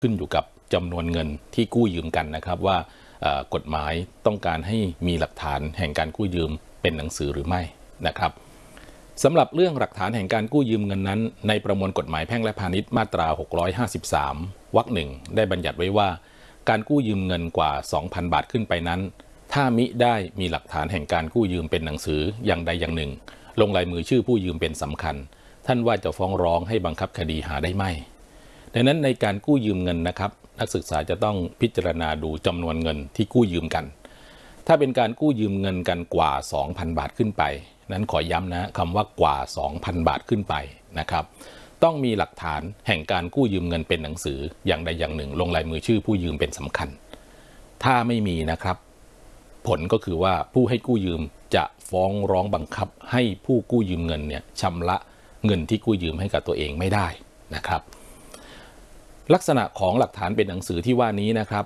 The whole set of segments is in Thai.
ขึ้นอยู่กับจำนวนเงินที่กู้ยืมกันนะครับว่ากฎหมายต้องการให้มีหลักฐานแห่งการกู้ยืมเป็นหนังสือหรือไม่นะครับสำหรับเรื่องหลักฐานแห่งการกู้ยืมเงินนั้นในประมวลกฎหมายแพ่งและพาณิชย์มาตรา653วรรคหนึ่งได้บัญญัติไว้ว่าการกู้ยืมเงินกว่า 2,000 บาทขึ้นไปนั้นถ้ามิได้มีหลักฐานแห่งการกู้ยืมเป็นหนังสืออย่างใดอย่างหนึ่งลงลายมือชื่อผู้ยืมเป็นสำคัญท่านว่าจะฟ้องร้องให้บังคับคดีหาได้ไหมดังนั้นในการกู้ยืมเงินนะครับนักศึกษาจะต้องพิจารณาดูจำนวนเงินที่กู้ยืมกันถ้าเป็นการกู้ยืมเงินกันกว่า 2,000 บาทขึ้นไปนั้นขอย้ำนะคำว่ากว่า 2,000 บาทขึ้นไปนะครับต้องมีหลักฐานแห่งการกู้ยืมเงินเป็นหนังสืออย่างใดอย่างหนึ่งลงลายมือชื่อผู้ยืมเป็นสำคัญถ้าไม่มีนะครับผลก็คือว่าผู้ให้กู้ยืมจะฟ้องร้องบังคับให้ผู้กู้ยืมเงินเนี่ยชำระเงินที่กู้ยืมให้กับตัวเองไม่ได้นะครับลักษณะของหลักฐานเป็นหนังสือที่ว่านี้นะครับ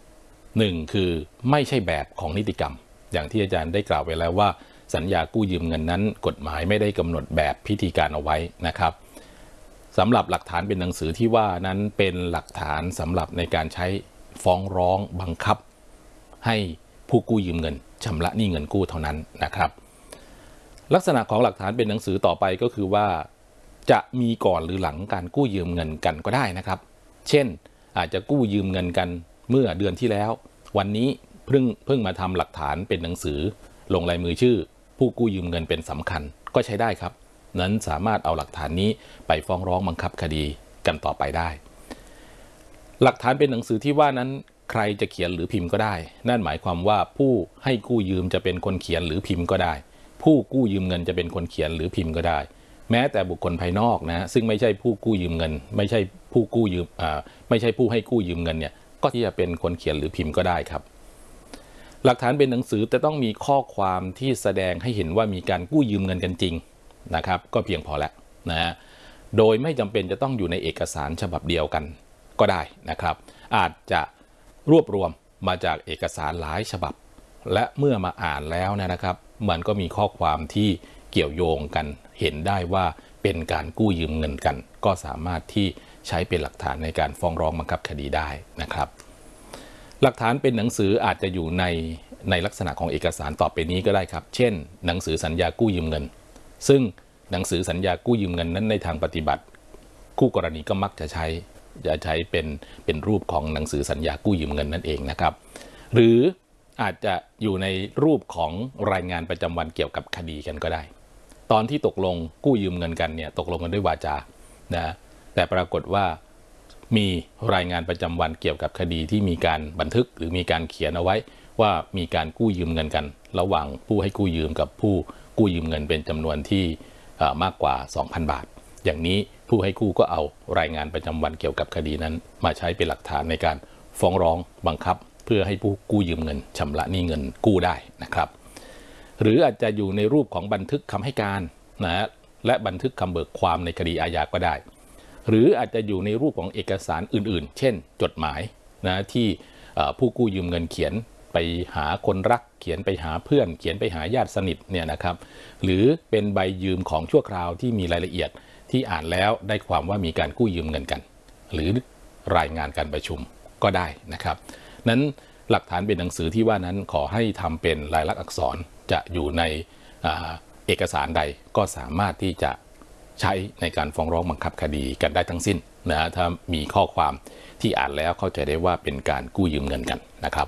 1คือไม่ใช่แบบของนิติกรรมอย่างที่อาจารย์ได้กล่าวไว้แล้วว่าสัญญากู้ยืมเงินนั้นกฎหมายไม่ได้กำหนดแบบพิธีการเอาไว้นะครับสำหรับหลักฐานเป็นหนังสือที่ว่านั้นเป็นหลักฐานสำหรับในการใช้ฟ้องร้องบังคับให้ผู้กู้ยืมเงินชำระหนี้เงินกู้เท่านั้นนะครับลักษณะของหลักฐานเป็นหนังสือต่อไปก็คือว่าจะมีก่อนหรือหลังการกู้ยืมเงินกันก็ได้นะครับเช่นอาจจะกู้ยืมเงินกันเมื่อเดือนที่แล้ววันนี้เพิ่งมาทำหลักฐานเป็นหนังสือลงลายมือชื่อผู้กู้ยืมเงินเป็นสำคัญก็ใช้ได้ครับนั้นสามารถเอาหลักฐานนี้ไปฟ้องร้องบังคับคดีกันต่อไปได้หลักฐานเป็นหนังสือที่ว่านั้นใครจะเขียนหรือพิมพ์ก็ได้นั่นหมายความว่าผู้ให้กู้ยืมจะเป็นคนเขียนหรือพิมพ์ก็ได้ผู้กู้ยืมเงินจะเป็นคนเขียนหรือพิมพ์ก็ได้แม้แต่บุคคลภายนอกนะซึ่งไม่ใช่ผู้กู้ยืมเงินไม่ใช่ผู้กู้ยืมไม่ใช่ผู้ให้กู้ยืมเงินเนี่ยก็ที่จะเป็นคนเขียนหรือพิมพ์ก็ได้ครับหลักฐานเป็นหนังสือแต่ต้องมีข้อความที่แสดงให้เห็นว่ามีการกู้ยืมเงินกันจริงนะครับก็เพียงพอแล้วนะฮะโดยไม่จำเป็นจะต้องอยู่ในเอกสารฉบับเดียวกันก็ได้นะครับอาจจะรวบรวมมาจากเอกสารหลายฉบับและเมื่อมาอ่านแล้วนะครับมันก็มีข้อความที่เกี่ยวโยงกันเห็นได้ว่าเป็นการกู้ยืมเงินกันก็สามารถที่ใช้เป็นหลักฐานในการฟ้องร้องบังคับคดีได้นะครับหลักฐานเป็นหนังสืออาจจะอยู่ในลักษณะของเอกสารต่อไปนี้ก็ได้ครับเช่นหนังสือสัญญากู้ยืมเงินซึ่งหนังสือสัญญากู้ยืมเงินนั้นในทางปฏิบัติคู่กรณีก็มักจะใช้เป็นรูปของหนังสือสัญญากู้ยืมเงินนั่นเองนะครับหรืออาจจะอยู่ในรูปของรายงานประจำวันเกี่ยวกับคดีกันก็ได้ตอนที่ตกลงกู้ยืมเงินกันเนี่ยตกลงกันด้วยวาจานะแต่ปรากฏว่ามีรายงานประจำวันเกี่ยวกับคดีที่มีการบันทึกหรือมีการเขียนเอาไว้ว่ามีการกู้ยืมเงินกันระหว่างผู้ให้กู้ยืมกับผู้กู้ยืมเงินเป็นจำนวนที่มากกว่า 2,000 บาทอย่างนี้ผู้ให้กู้ก็เอารายงานประจำวันเกี่ยวกับคดีนั้นมาใช้เป็นหลักฐานในการฟ้องร้องบังคับเพื่อให้ผู้กู้ยืมเงินชำระหนี้เงินกู้ได้นะครับหรืออาจจะอยู่ในรูปของบันทึกคำให้การนะและบันทึกคำเบิกความในคดีอาญาก็ได้หรืออาจจะอยู่ในรูปของเอกสารอื่นๆเช่นจดหมายนะที่ผู้กู้ยืมเงินเขียนไปหาคนรักเขียนไปหาเพื่อนเขียนไปหาญาติสนิทเนี่ยนะครับหรือเป็นใบยืมของชั่วคราวที่มีรายละเอียดที่อ่านแล้วได้ความว่ามีการกู้ยืมเงินกันหรือรายงานการประชุมก็ได้นะครับนั้นหลักฐานเป็นหนังสือที่ว่านั้นขอให้ทำเป็นลายลักษณ์อักษรจะอยู่ในเอกสารใดก็สามารถที่จะใช้ในการฟ้องร้องบังคับคดีกันได้ทั้งสิ้นนะถ้ามีข้อความที่อ่านแล้วเข้าใจได้ว่าเป็นการกู้ยืมเงินกันนะครับ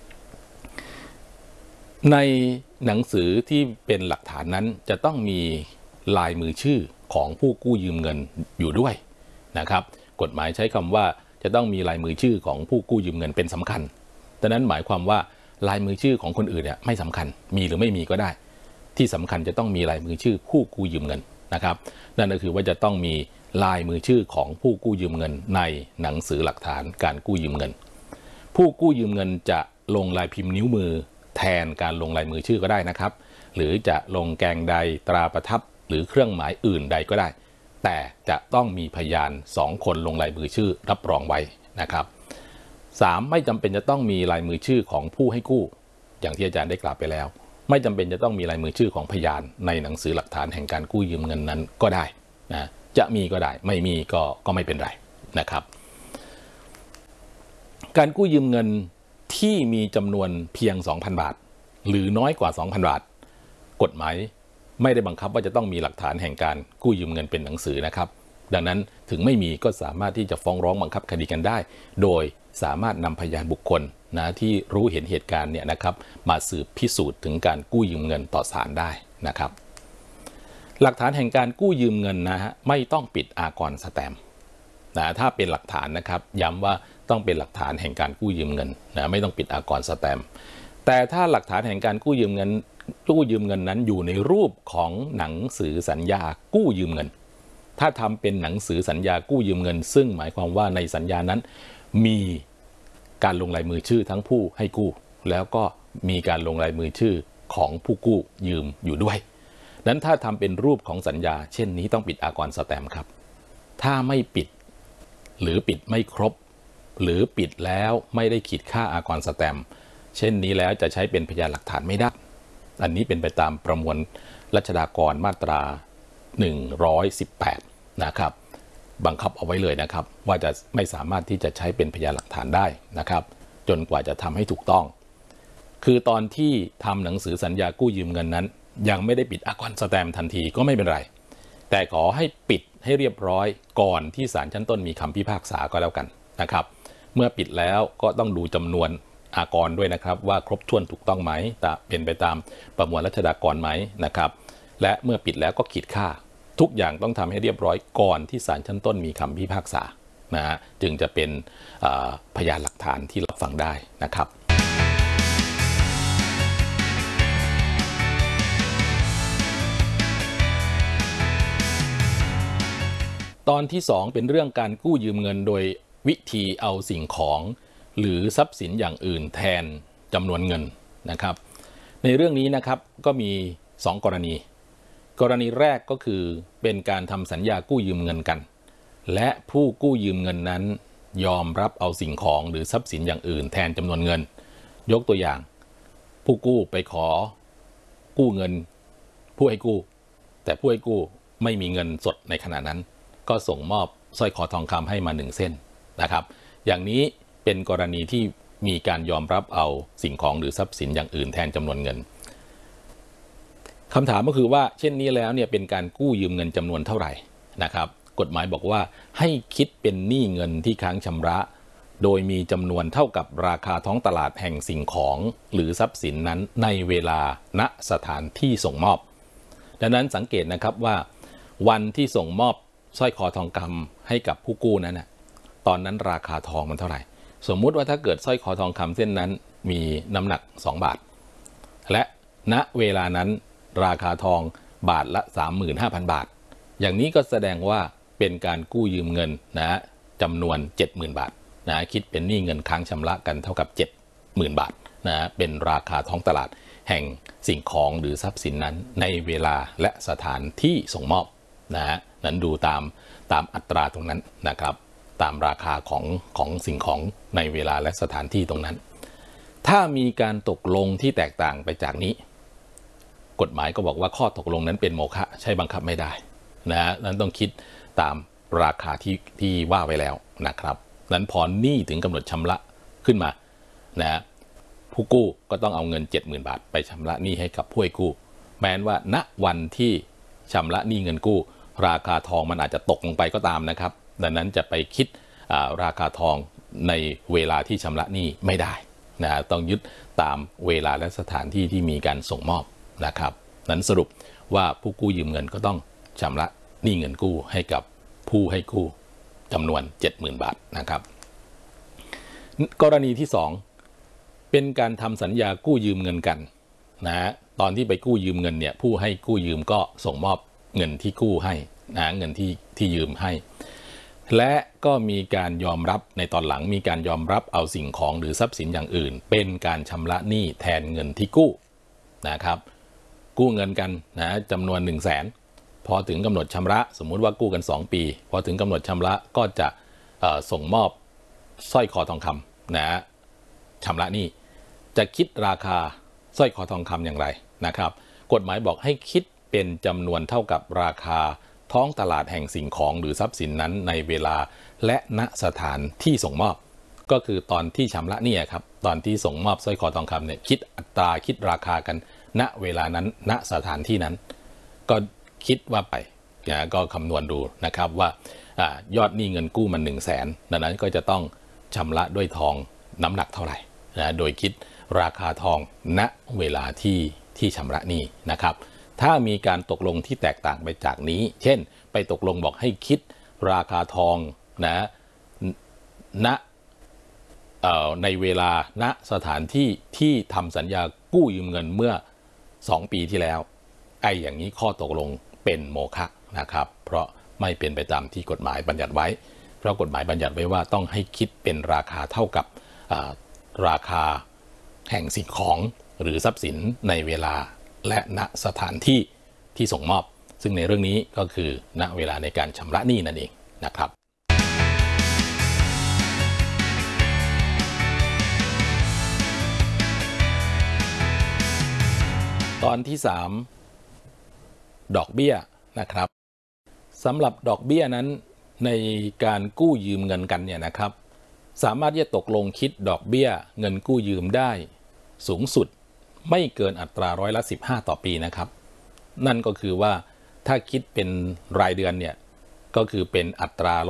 ในหนังสือที่เป็นหลักฐานนั้นจะต้องมีลายมือชื่อของผู้กู้ยืมเงินอยู่ด้วยนะครับกฎหมายใช้คำว่าจะต้องมีลายมือชื่อของผู้กู้ยืมเงินเป็นสำคัญดังนั้นหมายความว่าลายมือชื่อของคนอื่นเนี่ยไม่สำคัญมีหรือไม่มีก็ได้ที่สำคัญจะต้องมีลายมือชื่อผู้กู้ยืมเงินนะครับนั่นก็คือว่าจะต้องมีลายมือชื่อของผู้กู้ยืมเงินในหนังสือหลักฐานการกู้ยืมเงินผู้กู้ยืมเงินจะลงลายพิมพ์นิ้วมือแทนการลงลายมือชื่อก็ได้นะครับหรือจะลงแกงใดตราประทับหรือเครื่องหมายอื่นใดก็ได้แต่จะต้องมีพยาน2 คนลงลายมือชื่อรับรองไว้นะครับ3ไม่จำเป็นจะต้องมีลายมือชื่อของผู้ให้กู้อย่างที่อาจารย์ได้กล่าวไปแล้วไม่จำเป็นจะต้องมีลายมือชื่อของพยานในหนังสือหลักฐานแห่งการกู้ยืมเงินนั้นก็ได้นะจะมีก็ได้ไม่มีก็ไม่เป็นไรนะครับการกู้ยืมเงินที่มีจำนวนเพียง 2,000 บาทหรือน้อยกว่า 2,000 บาทกฎหมายไม่ได้บังคับว่าจะต้องมีหลักฐานแห่งการกู้ยืมเงินเป็นหนังสือนะครับดังนั้นถึงไม่มีก็สามารถที่จะฟ้องร้องบังคับคดีกันได้โดยสามารถนำพยานบุคคลนะที่รู้เห็นเหตุการณ์เนี่ยนะครับมาสืบพิสูจน์ถึงการกู้ยืมเงินต่อศาลได้นะครับหลักฐานแห่งการกู้ยืมเงินนะฮะไม่ต้องปิดอากรสแตมป์นะถ้าเป็นหลักฐานนะครับย้ำว่าต้องเป็นหลักฐานแห่งการกู้ยืมเงินนะไม่ต้องปิดอากรสแตมป์แต่ถ้าหลักฐานแห่งการกู้ยืมเงินนั้นอยู่ในรูปของหนังสือสัญญากู้ยืมเงินถ้าทำเป็นหนังสือสัญญากู้ยืมเงินซึ่งหมายความว่าในสัญญานั้นมีการลงลายมือชื่อทั้งผู้ให้กู้แล้วก็มีการลงลายมือชื่อของผู้กู้ยืมอยู่ด้วยนั้นถ้าทำเป็นรูปของสัญญาเช่นนี้ต้องปิดอากรสแตมป์ครับถ้าไม่ปิดหรือปิดไม่ครบหรือปิดแล้วไม่ได้ขีดค่าอากรสแตมป์เช่นนี้แล้วจะใช้เป็นพยานหลักฐานไม่ได้อันนี้เป็นไปตามประมวลรัชฎากรมาตรา118นะครับบังคับเอาไว้เลยนะครับว่าจะไม่สามารถที่จะใช้เป็นพยานหลักฐานได้นะครับจนกว่าจะทำให้ถูกต้องคือตอนที่ทำหนังสือสัญญากู้ยืมเงินนั้นยังไม่ได้ปิดอากรสแตมป์ทันทีก็ไม่เป็นไรแต่ขอให้ปิดให้เรียบร้อยก่อนที่ศาลชั้นต้นมีคำพิพากษาก็แล้วกันนะครับเมื่อปิดแล้วก็ต้องดูจำนวนอากรด้วยนะครับว่าครบถ้วนถูกต้องไหมเป็นไปตามประมวลรัชฎากรไหมนะครับและเมื่อปิดแล้วก็ขีดค่าทุกอย่างต้องทำให้เรียบร้อยก่อนที่ศาลชั้นต้นมีคำพิพากษานะฮะจึงจะเป็นพยานหลักฐานที่รับฟังได้นะครับตอนที่2เป็นเรื่องการกู้ยืมเงินโดยวิธีเอาสิ่งของหรือทรัพย์สินอย่างอื่นแทนจำนวนเงินนะครับในเรื่องนี้นะครับก็มี2กรณีแรกก็คือเป็นการทำสัญญากู้ยืมเงินกันและผู้กู้ยืมเงินนั้นยอมรับเอาสิ่งของหรือทรัพย์สินอย่างอื่นแทนจำนวนเงินยกตัวอย่างผู้กู้ไปขอกู้เงินผู้ให้กู้แต่ผู้ให้กู้ไม่มีเงินสดในขณะนั้นก็ส่งมอบสร้อยคอทองคำให้มา1 เส้นนะครับอย่างนี้เป็นกรณีที่มีการยอมรับเอาสิ่งของหรือทรัพย์สินอย่างอื่นแทนจำนวนเงินคำถามก็คือว่าเช่นนี้แล้วเนี่ยเป็นการกู้ยืมเงินจำนวนเท่าไหร่นะครับกฎหมายบอกว่าให้คิดเป็นหนี้เงินที่ค้างชำระโดยมีจำนวนเท่ากับราคาท้องตลาดแห่งสิ่งของหรือทรัพย์สินนั้นในเวลาณสถานที่ส่งมอบดังนั้นสังเกตนะครับว่าวันที่ส่งมอบสร้อยคอทองคำให้กับผู้กู้นั้นนะตอนนั้นราคาทองมันเท่าไหร่สมมุติว่าถ้าเกิดสร้อยคอทองคำเส้นนั้นมีน้ำหนัก2 บาทและณเวลานั้นราคาทองบาทละ 35,000 บาทอย่างนี้ก็แสดงว่าเป็นการกู้ยืมเงินนะจำนวน 70,000 บาทนะคิดเป็นหนี้เงินค้างชำระกันเท่ากับ 70,000 บาทนะเป็นราคาท้องตลาดแห่งสิ่งของหรือทรัพย์สินนั้นในเวลาและสถานที่ส่งมอบนะนั้นดูตามอัตราตรงนั้นนะครับตามราคาของสิ่งของในเวลาและสถานที่ตรงนั้นถ้ามีการตกลงที่แตกต่างไปจากนี้กฎหมายก็บอกว่าข้อตกลงนั้นเป็นโมฆะใช้บังคับไม่ได้นะนั้นต้องคิดตามราคาที่ว่าไว้แล้วนะครับนั้นพอหนี้ถึงกำหนดชำระขึ้นมานะผู้กู้ก็ต้องเอาเงิน 70,000 บาทไปชำระหนี้ให้กับผู้ให้กู้แม้ว่าณวันที่ชำระหนี้เงินกู้ราคาทองมันอาจจะตกลงไปก็ตามนะครับดังนั้นจะไปคิดราคาทองในเวลาที่ชำระหนี้ไม่ได้นะต้องยึดตามเวลาและสถานที่ที่มีการส่งมอบนะครับนั้นสรุปว่าผู้กู้ยืมเงินก็ต้องชำระหนี้เงินกู้ให้กับผู้ให้กู้จำนวน 70,000 บาทนะครับกรณีที่2เป็นการทำสัญญากู้ยืมเงินกันนะตอนที่ไปกู้ยืมเงินเนี่ยผู้ให้กู้ยืมก็ส่งมอบเงินที่กู้ให้นะเงินที่ยืมให้และก็มีการยอมรับในตอนหลังมีการยอมรับเอาสิ่งของหรือทรัพย์สินอย่างอื่นเป็นการชำระหนี้แทนเงินที่กู้นะครับกู้เงินกันนะจำนวน 100,000 พอถึงกำหนดชำระสมมุติว่ากู้กัน2 ปีพอถึงกำหนดชำระก็จะส่งมอบสร้อยคอทองคำนะชำระหนี้จะคิดราคาสร้อยคอทองคำอย่างไรนะครับกฎหมายบอกให้คิดเป็นจำนวนเท่ากับราคาท้องตลาดแห่งสิ่งของหรือทรัพย์สินนั้นในเวลาและณสถานที่ส่งมอบก็คือตอนที่ชำระหนี้ครับตอนที่ส่งมอบสร้อยคอทองคำเนี่ยคิดอัตราคิดราคากันณเวลานั้นณสถานที่นั้นก็คิดว่าไปก็คำนวณดูนะครับว่ายอดหนี้เงินกู้มัน100,000ดังนั้นก็จะต้องชำระด้วยทองน้ำหนักเท่าไหร่โดยคิดราคาทองณเวลาที่ชำระหนี้นะครับถ้ามีการตกลงที่แตกต่างไปจากนี้เช่นไปตกลงบอกให้คิดราคาทองณในเวลาณสถานที่ที่ทำสัญญากู้ยืมเงินเมื่อ2 ปีที่แล้วอย่างนี้ข้อตกลงเป็นโมฆะนะครับเพราะไม่เป็นไปตามที่กฎหมายบัญญัติไว้เพราะกฎหมายบัญญัติไว้ว่าต้องให้คิดเป็นราคาเท่ากับราคาแห่งสิ่งของหรือทรัพย์สินในเวลาและณสถานที่ที่ส่งมอบซึ่งในเรื่องนี้ก็คือณเวลาในการชำระหนี้นั่นเองนะครับตอนที่3ดอกเบี้ยนะครับสำหรับดอกเบี้ยนั้นในการกู้ยืมเงินกันเนี่ยนะครับสามารถที่จะตกลงคิดดอกเบี้ยเงินกู้ยืมได้สูงสุดไม่เกินอัตรา15%ต่อปีนะครับนั่นก็คือว่าถ้าคิดเป็นรายเดือนเนี่ยก็คือเป็นอัตรา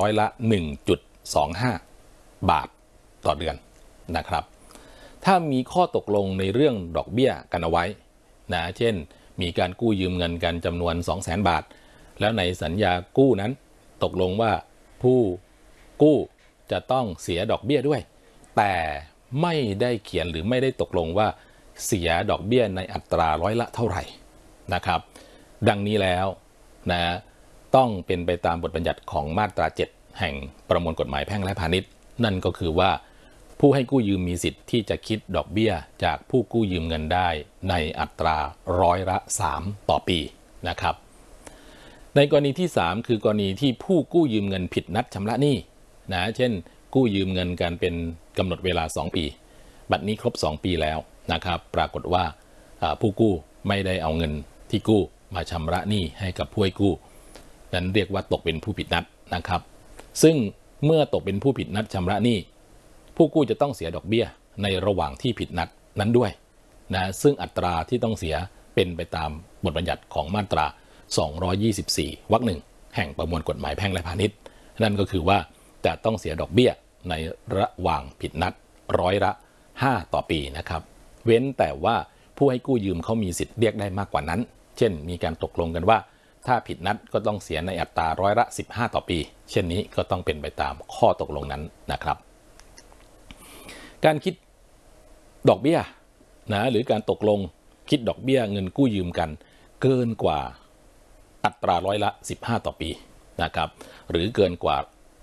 1.25 บาทต่อเดือนนะครับถ้ามีข้อตกลงในเรื่องดอกเบี้ยกันเอาไว้เช่นมีการกู้ยืมเงินกันจำนวน 200,000 บาทแล้วในสัญญากู้นั้นตกลงว่าผู้กู้จะต้องเสียดอกเบี้ยด้วยแต่ไม่ได้เขียนหรือไม่ได้ตกลงว่าเสียดอกเบี้ยในอัตราร้อยละเท่าไหร่นะครับดังนี้แล้วต้องเป็นไปตามบทบัญญัติของมาตรา 7 แห่งประมวลกฎหมายแพ่งและพาณิชย์นั่นก็คือว่าผู้ให้กู้ยืมมีสิทธิ์ที่จะคิดดอกเบี้ยจากผู้กู้ยืมเงินได้ในอัตรา3%ต่อปีนะครับในกรณีที่3คือกรณีที่ผู้กู้ยืมเงินผิดนัดชำระหนี้เช่นกู้ยืมเงินกันเป็นกำหนดเวลา2 ปีบัดนี้ครบ2 ปีแล้วนะครับปรากฏว่าผู้กู้ไม่ได้เอาเงินที่กู้มาชำระหนี้ให้กับผู้ให้กู้นั้นเรียกว่าตกเป็นผู้ผิดนัดนะครับซึ่งเมื่อตกเป็นผู้ผิดนัดชำระหนี้ผู้กู้จะต้องเสียดอกเบี้ยในระหว่างที่ผิดนัดนั้นด้วยซึ่งอัตราที่ต้องเสียเป็นไปตามบทบัญญัติของมาตรา224 วรรค 1แห่งประมวลกฎหมายแพ่งและพาณิชย์นั่นก็คือว่าจะต้องเสียดอกเบี้ยในระหว่างผิดนัด5%ต่อปีนะครับเว้นแต่ว่าผู้ให้กู้ยืมเขามีสิทธิ์เรียกได้มากกว่านั้นเช่นมีการตกลงกันว่าถ้าผิดนัดก็ต้องเสียในอัตรา15%ต่อปีเช่นนี้ก็ต้องเป็นไปตามข้อตกลงนั้นนะครับการคิดดอกเบี้ยหรือการตกลงคิดดอกเบี้ยเงินกู้ยืมกันเกินกว่าอัตรา15%ต่อปีนะครับหรือเกินกว่า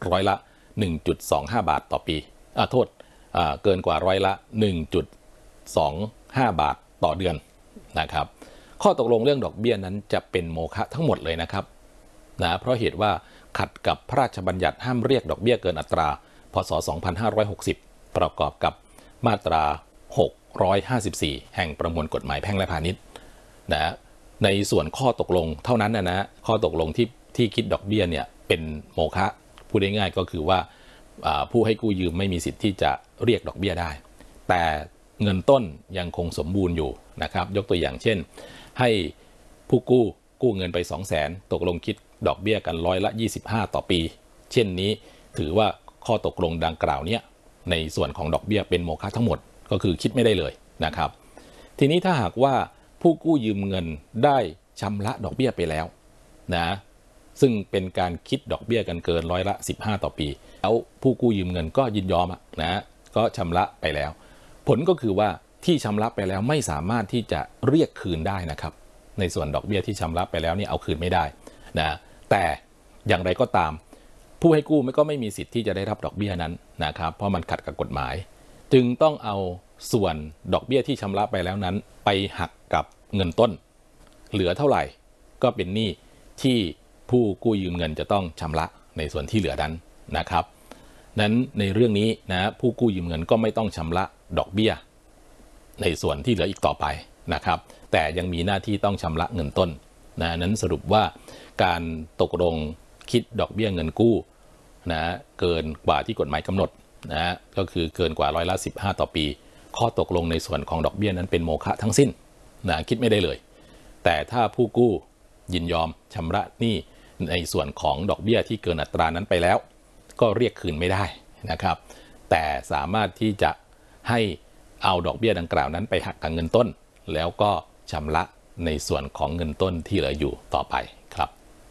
1.25 บาทต่อปีเกินกว่า1.25 บาทต่อเดือนนะครับข้อตกลงเรื่องดอกเบี้ยนั้นจะเป็นโมฆะทั้งหมดเลยนะครับเพราะเหตุว่าขัดกับพระราชบัญญัติห้ามเรียกดอกเบี้ยเกินอัตราพ.ศ. 2560ประกอบกับมาตรา654แห่งประมวลกฎหมายแพ่งและพาณิชย์ในส่วนข้อตกลงเท่านั้นข้อตกลงที่คิดดอกเบี้ยเนี่ยเป็นโมฆะพูดง่ายๆก็คือว่าผู้ให้กู้ยืมไม่มีสิทธิ์ที่จะเรียกดอกเบี้ยได้แต่เงินต้นยังคงสมบูรณ์อยู่นะครับยกตัวอย่างเช่นให้ผู้กู้เงินไป 200,000 ตกลงคิดดอกเบี้ยกัน25%ต่อปีเช่นนี้ถือว่าข้อตกลงดังกล่าวนี้ในส่วนของดอกเบี้ยเป็นโมฆะทั้งหมดก็คือคิดไม่ได้เลยนะครับทีนี้ถ้าหากว่าผู้กู้ยืมเงินได้ชำระดอกเบี้ยไปแล้วซึ่งเป็นการคิดดอกเบี้ยกันเกิน15%ต่อปีแล้วผู้กู้ยืมเงินก็ยินยอมก็ชำระไปแล้วผลก็คือว่าที่ชำระไปแล้วไม่สามารถที่จะเรียกคืนได้นะครับในส่วนดอกเบี้ยที่ชำระไปแล้วนี่เอาคืนไม่ได้แต่อย่างไรก็ตามผู้ให้กู้ก็ไม่มีสิทธิ์ที่จะได้รับดอกเบี้ยนั้นนะครับเพราะมันขัดกับกฎหมายจึงต้องเอาส่วนดอกเบี้ยที่ชำระไปแล้วนั้นไปหักกับเงินต้นเหลือเท่าไหร่ก็เป็นหนี้ที่ผู้กู้ยืมเงินจะต้องชำระในส่วนที่เหลือนั้นนะครับนั้นในเรื่องนี้ผู้กู้ยืมเงินก็ไม่ต้องชำระดอกเบี้ยในส่วนที่เหลืออีกต่อไปนะครับแต่ยังมีหน้าที่ต้องชำระเงินต้นนั้นสรุปว่าการตกลงคิดดอกเบี้ยเงินกู้เกินกว่าที่กฎหมายกำหนดนะก็คือเกินกว่า15%ต่อปีข้อตกลงในส่วนของดอกเบี้ยนั้นเป็นโมฆะทั้งสิ้นนะคิดไม่ได้เลยแต่ถ้าผู้กู้ยินยอมชำระหนี้ในส่วนของดอกเบี้ยที่เกินอัตรานั้นไปแล้วก็เรียกคืนไม่ได้นะครับแต่สามารถที่จะให้เอาดอกเบี้ยดังกล่าวนั้นไปหักกับเงินต้นแล้วก็ชำระในส่วนของเงินต้นที่เหลืออยู่ต่อไปครับ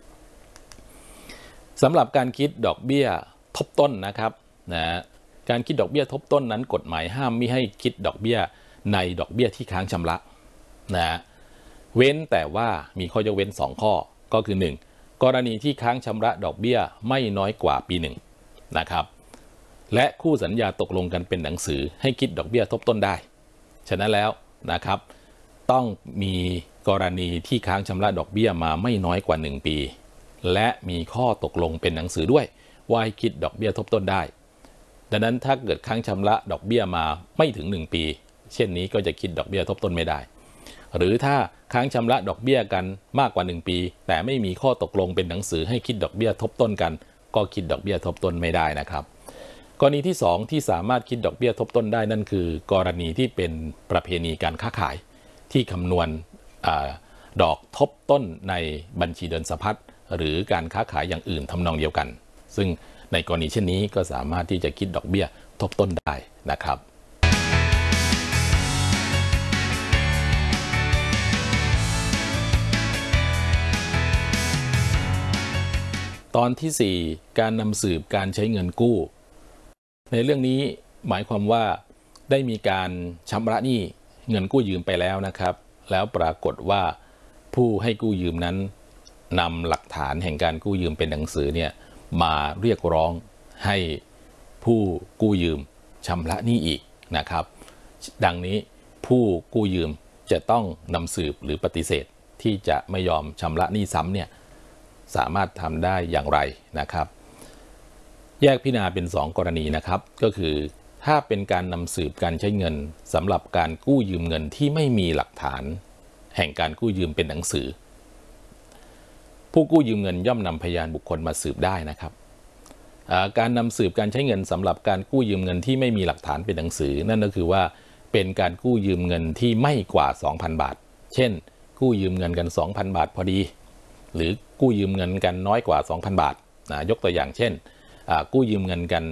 สำหรับการคิดดอกเบี้ยทบต้นนะครับการคิดดอกเบี้ยทบต้นนั้นกฎหมายห้ามไม่ให้คิดดอกเบี้ยในดอกเบี้ยที่ค้างชำระเว้นแต่ว่ามีข้อยกเว้น2ข้อก็คือ1กรณีที่ค้างชำระดอกเบี้ยไม่น้อยกว่าปี1นะครับและคู่สัญญาตกลงกันเป็นหนังสือให้คิดดอกเบี้ยทบต้นได้ฉะนั้นแล้วนะครับต้องมีกรณีที่ค้างชำระดอกเบี้ยมาไม่น้อยกว่า1ปีและมีข้อตกลงเป็นหนังสือด้วยว่าให้คิดดอกเบี้ยทบต้นได้ดังนั้นถ้าเกิดค้างชำระดอกเบี้ยมาไม่ถึง1ปีเช่นนี้ก็จะคิดดอกเบี้ยทบต้นไม่ได้หรือถ้าค้างชำระดอกเบี้ยกันมากกว่า1ปีแต่ไม่มีข้อตกลงเป็นหนังสือให้คิดดอกเบี้ยทบต้นกันก็คิดดอกเบี้ยทบต้นไม่ได้นะครับกรณีที่2ที่สามารถคิดดอกเบี้ยทบต้นได้นั่นคือกรณีที่เป็นประเพณีการค้าขายที่คำนวณดอกทบต้นในบัญชีเดินสะพัดหรือการค้าขายอย่างอื่นทำนองเดียวกันซึ่งในกรณีเช่นนี้ก็สามารถที่จะคิดดอกเบี้ยทบต้นได้นะครับตอนที่4การนำสืบการใช้เงินกู้ในเรื่องนี้หมายความว่าได้มีการชำระหนี้เงินกู้ยืมไปแล้วนะครับแล้วปรากฏว่าผู้ให้กู้ยืมนั้นนำหลักฐานแห่งการกู้ยืมเป็นหนังสือเนี่ยมาเรียกร้องให้ผู้กู้ยืมชำระหนี้อีกนะครับดังนี้ผู้กู้ยืมจะต้องนำสืบหรือปฏิเสธที่จะไม่ยอมชำระหนี้ซ้ำเนี่ยสามารถทำได้อย่างไรนะครับแยกพิจารณาเป็น2กรณีนะครับก็คือถ้าเป็นการนำสืบการใช้เงินสำหรับการกู้ยืมเงินที่ไม่มีหลักฐานแห่งการกู้ยืมเป็นหนังสือผู้กู้ยืมเงินย่อมนำพยานบุคคลมาสืบได้นะครับการนำสืบการใช้เงินสำหรับการกู้ยืมเงินที่ไม่มีหลักฐานเป็นหนังสือนั่นก็คือว่าเป็นการกู้ยืมเงินที่ไม่กว่า 2,000 บาทเช่นกู้ยืมเงินกัน 2,000 บาทพอดีหรือกู้ยืมเงินกันน้อยกว่า 2,000 บาทยกตัวอย่างเช่นกู้ยืมเงินกัน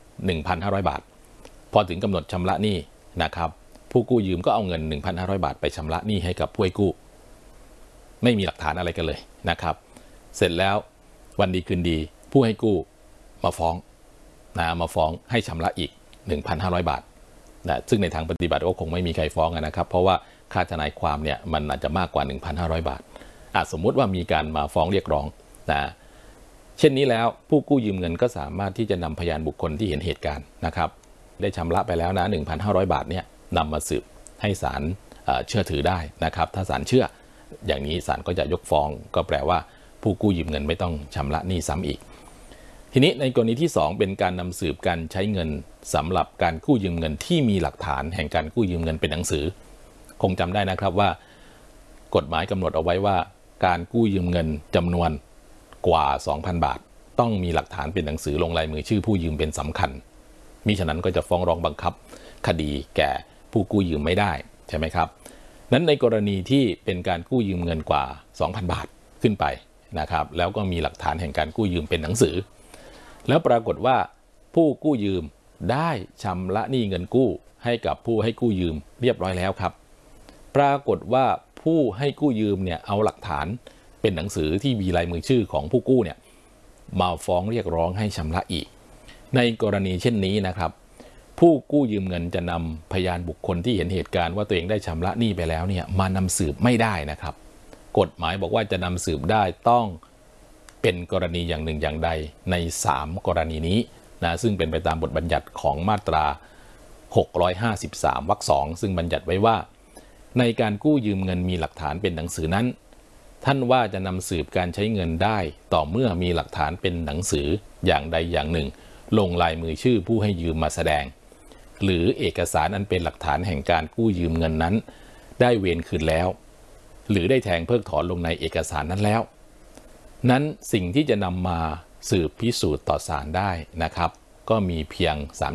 1,500 บาทพอถึงกำหนดชำระหนี้นะครับผู้กู้ยืมก็เอาเงิน 1,500 บาทไปชำระหนี้ให้กับผู้ให้กู้ไม่มีหลักฐานอะไรกันเลยนะครับเสร็จแล้ววันดีคืนดีผู้ให้กู้มาฟ้องให้ชำระอีก 1,500 บาทซึ่งในทางปฏิบัติก็คงไม่มีใครฟ้องนะครับเพราะว่าค่าทนายความเนี่ยมันอาจจะมากกว่า 1,500 บาทสมมุติว่ามีการมาฟ้องเรียกร้องเช่นนี้แล้วผู้กู้ยืมเงินก็สามารถที่จะนำพยานบุคคลที่เห็นเหตุการณ์นะครับได้ชำระไปแล้วนะ 1,500 บาทเนี่ยนำมาสืบให้ศาลเชื่อถือได้นะครับถ้าศาลเชื่ออย่างนี้ศาลก็จะยกฟ้องก็แปลว่าผู้กู้ยืมเงินไม่ต้องชำระหนี้ซ้ำอีกทีนี้ในกรณีที่2เป็นการนำสืบการใช้เงินสำหรับการกู้ยืมเงินที่มีหลักฐานแห่งการกู้ยืมเงินเป็นหนังสือคงจำได้นะครับว่ากฎหมายกำหนดเอาไว้ว่าการกู้ยืมเงินจำนวนกว่า 2,000 บาทต้องมีหลักฐานเป็นหนังสือลงลายมือชื่อผู้ยืมเป็นสำคัญมิฉะนั้นก็จะฟ้องร้องบังคับคดีแก่ผู้กู้ยืมไม่ได้ใช่ไหมครับนั้นในกรณีที่เป็นการกู้ยืมเงินกว่า 2,000 บาทขึ้นไปนะครับแล้วก็มีหลักฐานแห่งการกู้ยืมเป็นหนังสือแล้วปรากฏว่าผู้กู้ยืมได้ชำระหนี้เงินกู้ให้กับผู้ให้กู้ยืมเรียบร้อยแล้วครับปรากฏว่าผู้ให้กู้ยืมเนี่ยเอาหลักฐานเป็นหนังสือที่มีลายมือชื่อของผู้กู้เนี่ยมาฟ้องเรียกร้องให้ชำระอีกในกรณีเช่นนี้นะครับผู้กู้ยืมเงินจะนำพยานบุคคลที่เห็นเหตุการณ์ว่าตัวเองได้ชำระหนี้ไปแล้วเนี่ยมานำสืบไม่ได้นะครับกฎหมายบอกว่าจะนำสืบได้ต้องเป็นกรณีอย่างหนึ่งอย่างใดใน3กรณีนี้นะซึ่งเป็นไปตามบทบัญญัติของมาตรา653วรรค2ซึ่งบัญญัติไว้ว่าในการกู้ยืมเงินมีหลักฐานเป็นหนังสือนั้นท่านว่าจะนำสืบการใช้เงินได้ต่อเมื่อมีหลักฐานเป็นหนังสืออย่างใดอย่างหนึ่งลงลายมือชื่อผู้ให้ยืมมาแสดงหรือเอกสารอันเป็นหลักฐานแห่งการกู้ยืมเงินนั้นได้เวรคืนแล้วหรือได้แทงเพิกถอนลงในเอกสารนั้นแล้วนั้นสิ่งที่จะนำมาสืบพิสูจน์ต่อศาลได้นะครับก็มีเพียง3อย่าง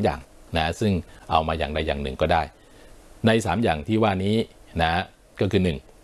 นะซึ่งเอามาอย่างใดอย่างหนึ่งก็ได้ใน3อย่างที่ว่านี้นะก็คือ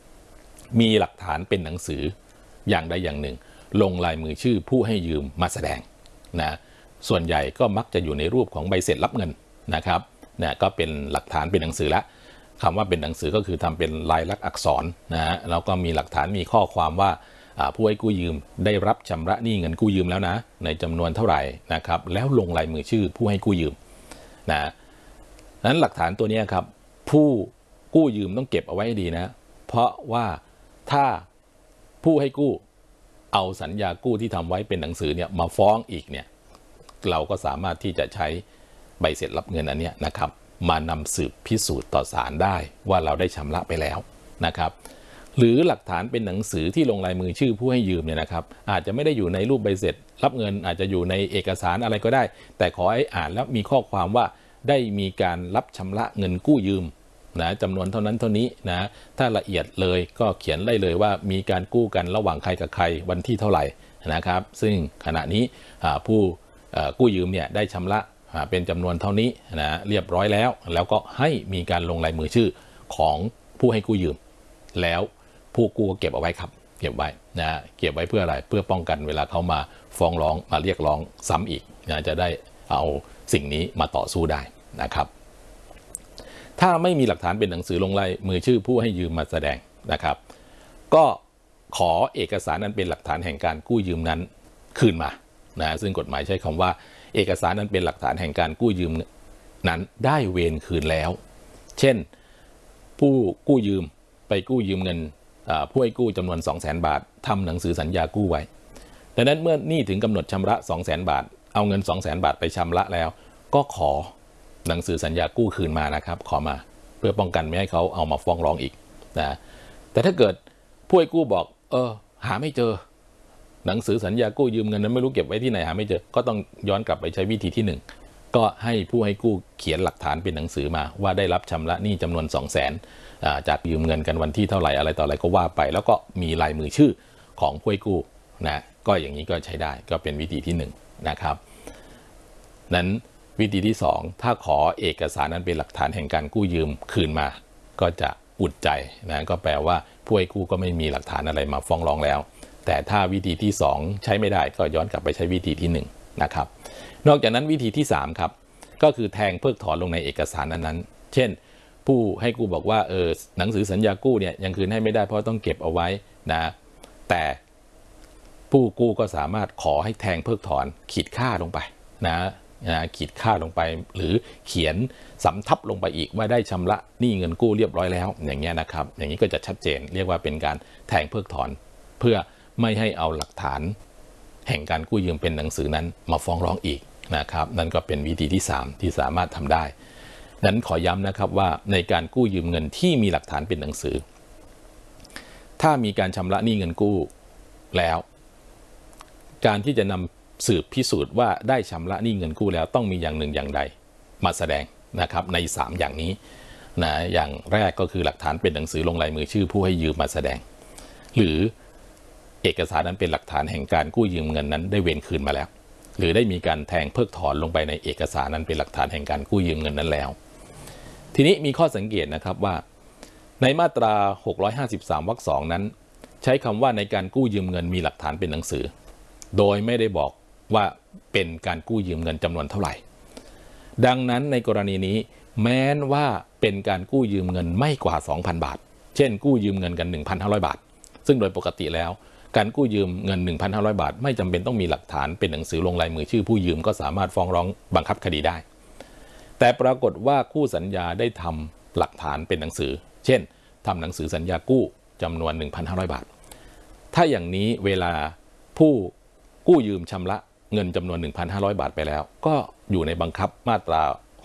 1มีหลักฐานเป็นหนังสืออย่างใดอย่างหนึ่งลงลายมือชื่อผู้ให้ยืมมาแสดงนะส่วนใหญ่ก็มักจะอยู่ในรูปของใบเสร็จรับเงินนะครับนะก็เป็นหลักฐานเป็นหนังสือละคำว่าเป็นหนังสือก็คือทำเป็นลายลักษณ์อักษรนะฮะแล้วก็มีหลักฐานมีข้อความว่าผู้ให้กู้ยืมได้รับชำระหนี้เงินกู้ยืมแล้วนะในจำนวนเท่าไหร่นะครับแล้วลงลายมือชื่อผู้ให้กู้ยืมนะนั้นหลักฐานตัวนี้ครับผู้กู้ยืมต้องเก็บเอาไว้ให้ดีนะเพราะว่าถ้าผู้ให้กู้เอาสัญญากู้ที่ทำไว้เป็นหนังสือเนี่ยมาฟ้องอีกเนี่ยเราก็สามารถที่จะใช้ใบเสร็จรับเงินอันนี้นะครับมานำสืบพิสูจน์ต่อศาลได้ว่าเราได้ชำระไปแล้วนะครับหรือหลักฐานเป็นหนังสือที่ลงลายมือชื่อผู้ให้ยืมเนี่ยนะครับอาจจะไม่ได้อยู่ในรูปใบเสร็จรับเงินอาจจะอยู่ในเอกสารอะไรก็ได้แต่ขอให้อ่านแล้วมีข้อความว่าได้มีการรับชำระเงินกู้ยืมนะจำนวนเท่านั้นเท่านี้นะถ้าละเอียดเลยก็เขียนได้เลยว่ามีการกู้กันระหว่างใครกับใครวันที่เท่าไหร่นะครับซึ่งขณะนี้ผู้กู้ยืมเนี่ยได้ชำระเป็นจำนวนเท่านี้นะเรียบร้อยแล้วก็ให้มีการลงลายมือชื่อของผู้ให้กู้ยืมแล้วผู้กู้ก็เก็บเอาไว้ครับเก็บไว้นะเก็บไว้เพื่ออะไรเพื่อป้องกันเวลาเขามาฟ้องร้องมาเรียกร้องซ้ำอีกนะจะได้เอาสิ่งนี้มาต่อสู้ได้นะครับถ้าไม่มีหลักฐานเป็นหนังสือลงลายมือชื่อผู้ให้ยืมมาแสดงนะครับก็ขอเอกสารนั้นเป็นหลักฐานแห่งการกู้ยืมนั้นคืนมานะซึ่งกฎหมายใช้คำว่าเอกสารนั้นเป็นหลักฐานแห่งการกู้ยืมนั้นได้เวรคืนแล้วเช่นผู้กู้ยืมไปกู้ยืมเงินผู้ให้กู้จำนวน 200,000 บาททำหนังสือสัญญากู้ไว้ดังนั้นเมื่อหนี้ถึงกำหนดชำระ 200,000 บาทเอาเงิน 200,000 บาทไปชำระแล้วก็ขอหนังสือสัญญากู้คืนมานะครับขอมาเพื่อป้องกันไม่ให้เขาเอามาฟ้องร้องอีกนะแต่ถ้าเกิดผู้ให้กู้บอกหาไม่เจอหนังสือสัญญากู้ยืมเงินนั้นไม่รู้เก็บไว้ที่ไหนหาไม่เจอก็ต้องย้อนกลับไปใช้วิธีที่1ก็ให้ผู้ให้กู้เขียนหลักฐานเป็นหนังสือมาว่าได้รับชำระหนี้จำนวน 200,000 จากยืมเงินกันวันที่เท่าไหร่อะไรต่ออะไรก็ว่าไปแล้วก็มีลายมือชื่อของผู้ให้กู้นะก็อย่างนี้ก็ใช้ได้ก็เป็นวิธีที่1นะครับนั้นวิธีที่2ถ้าขอเอกสารนั้นเป็นหลักฐานแห่งการกู้ยืมคืนมาก็จะอุ่นใจนะก็แปลว่าผู้ให้กู้ก็ไม่มีหลักฐานอะไรมาฟ้องร้องแล้วแต่ถ้าวิธีที่2ใช้ไม่ได้ก็ย้อนกลับไปใช้วิธีที่1นะครับนอกจากนั้นวิธีที่3ครับก็คือแทงเพิกถอนลงในเอกสารนั้นๆเช่นผู้ให้กู้บอกว่าหนังสือสัญญากู้เนี่ยยังคืนให้ไม่ได้เพราะต้องเก็บเอาไว้นะแต่ผู้กู้ก็สามารถขอให้แทงเพิกถอนขีดค่าลงไปนะขีดค่าลงไปหรือเขียนสำทับลงไปอีกว่าได้ชำระหนี้เงินกู้เรียบร้อยแล้วอย่างเงี้ยนะครับอย่างนี้ก็จะชัดเจนเรียกว่าเป็นการแทงเพิกถอนเพื่อไม่ให้เอาหลักฐานแห่งการกู้ยืมเป็นหนังสือนั้นมาฟ้องร้องอีกนะครับนั่นก็เป็นวิธีที่3ที่สามารถทำได้นั้นขอย้ำนะครับว่าในการกู้ยืมเงินที่มีหลักฐานเป็นหนังสือถ้ามีการชำระหนี้เงินกู้แล้วการที่จะนำสืบพิสูจน์ว่าได้ชำระหนี้เงินกู้แล้วต้องมีอย่างหนึ่งอย่างใดมาแสดงนะครับใน3อย่างนี้นะอย่างแรกก็คือหลักฐานเป็นหนังสือลงลายมือชื่อผู้ให้ยืมมาแสดงหรือเอกสารนั้นเป็นหลักฐานแห่งการกู้ยืมเงินนั้นได้เวรคืนมาแล้วหรือได้มีการแทงเพิกถอนลงไปในเอกสารนั้นเป็นหลักฐานแห่งการกู้ยืมเงินนั้นแล้วทีนี้มีข้อสังเกตนะครับว่าในมาตรา653วรรค2นั้นใช้คำว่าในการกู้ยืมเงินมีหลักฐานเป็นหนังสือโดยไม่ได้บอกว่าเป็นการกู้ยืมเงินจำนวนเท่าไหร่ดังนั้นในกรณีนี้แม้ว่าเป็นการกู้ยืมเงินไม่กว่า 2,000 บาทเช่นกู้ยืมเงินกัน 1,500 บาทซึ่งโดยปกติแล้วการกู้ยืมเงิน 1,500 บาทไม่จำเป็นต้องมีหลักฐานเป็นหนังสือลงลายมือชื่อผู้ยืมก็สามารถฟ้องร้องบังคับคดีได้แต่ปรากฏว่าคู่สัญญาได้ทำหลักฐานเป็นหนังสือเช่นทำหนังสือสัญญากู้จำนวน 1,500 บาทถ้าอย่างนี้เวลาผู้กู้ยืมชำระเงินจำนวน 1,500 บาทไปแล้วก็อยู่ในบังคับมาตรา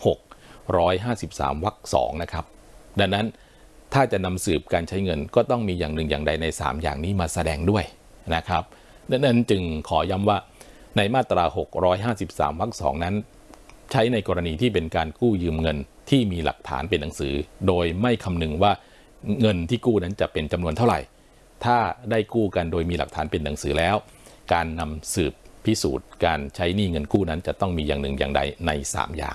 653วรรค2นะครับดังนั้นถ้าจะนำสืบการใช้เงินก็ต้องมีอย่างหนึ่งอย่างใดใน3อย่างนี้มาแสดงด้วยนะครับดังนั้นจึงขอย้ำว่าในมาตรา653วรรค2นั้นใช้ในกรณีที่เป็นการกู้ยืมเงินที่มีหลักฐานเป็นหนังสือโดยไม่คำนึงว่าเงินที่กู้นั้นจะเป็นจำนวนเท่าไหร่ถ้าได้กู้กันโดยมีหลักฐานเป็นหนังสือแล้วการนำสืบพิสูจน์การใช้หนี้เงินกู้นั้นจะต้องมีอย่างหนึ่งอย่างใดใน3อย่าง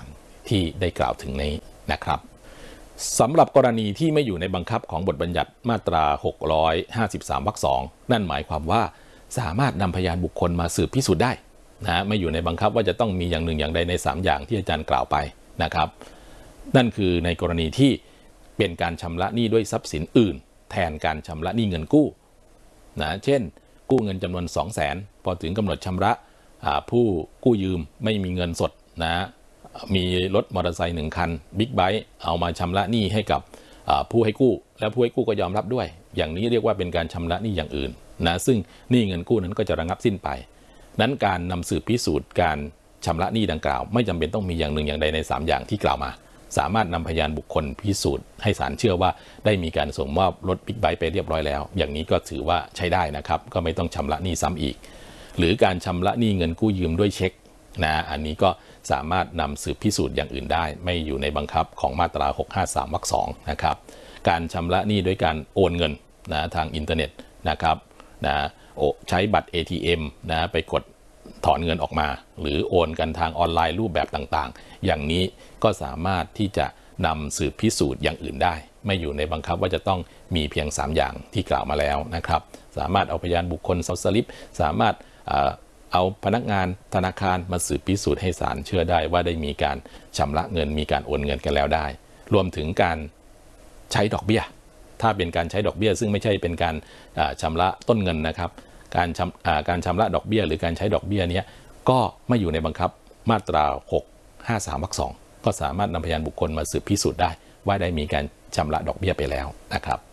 ที่ได้กล่าวถึงนี้นะครับสำหรับกรณีที่ไม่อยู่ในบังคับของบทบัญญัติมาตรา653 วรรค 2นั่นหมายความว่าสามารถนำพยานบุคคลมาสืบพิสูจน์ได้นะไม่อยู่ในบังคับว่าจะต้องมีอย่างหนึ่งอย่างใดใน3อย่างที่อาจารย์กล่าวไปนะครับนั่นคือในกรณีที่เป็นการชำระหนี้ด้วยทรัพย์สินอื่นแทนการชำระหนี้เงินกู้นะเช่นกู้เงินจำนวน 200,000 พอถึงกำหนดชำระผู้กู้ยืมไม่มีเงินสดนะมีรถมอเตอร์ไซค์1 คันบิ๊กไบค์เอามาชำระหนี้ให้กับผู้ให้กู้และผู้ให้กู้ก็ยอมรับด้วยอย่างนี้เรียกว่าเป็นการชำระหนี้อย่างอื่นนะซึ่งหนี้เงินกู้นั้นก็จะระงับสิ้นไปนั้นการนำสืบพิสูจน์การชำระหนี้ดังกล่าวไม่จำเป็นต้องมีอย่างหนึ่งอย่างใดใน3อย่างที่กล่าวมาสามารถนำพยานบุคคลพิสูจน์ให้ศาลเชื่อว่าได้มีการส่งมอบรถบิ๊กไบค์ไปเรียบร้อยแล้วอย่างนี้ก็ถือว่าใช้ได้นะครับก็ไม่ต้องชำระหนี้ซ้ำอีกหรือการชำระหนี้เงินกู้ยืมด้วยเช็คนะอันนี้ก็สามารถนำสืบพิสูจน์อย่างอื่นได้ไม่อยู่ในบังคับของมาตรา653 วรรค 2นะครับการชำระหนี้ด้วยการโอนเงินนะทางอินเทอร์เน็ตนะครับนะใช้บัตร ATM นะไปกดถอนเงินออกมาหรือโอนกันทางออนไลน์รูปแบบต่างๆอย่างนี้ก็สามารถที่จะนำสืบพิสูจน์อย่างอื่นได้ไม่อยู่ในบังคับว่าจะต้องมีเพียง3อย่างที่กล่าวมาแล้วนะครับสามารถเอาพยานบุคคลสลิปสามารถเอาพนักงานธนาคารมาสืบพิสูจน์ให้ศาลเชื่อได้ว่าได้มีการชำระเงินมีการโอนเงินกันแล้วได้รวมถึงการใช้ดอกเบี้ยถ้าเป็นการใช้ดอกเบี้ยซึ่งไม่ใช่เป็นการชำระต้นเงินนะครับการชำระดอกเบี้ยหรือการใช้ดอกเบี้ยนี้ก็ไม่อยู่ในบังคับมาตรา653 วรรค 2ก็สามารถนำพยานบุคคลมาสืบพิสูจน์ได้ว่าได้มีการชำระดอกเบี้ยไปแล้วนะครับ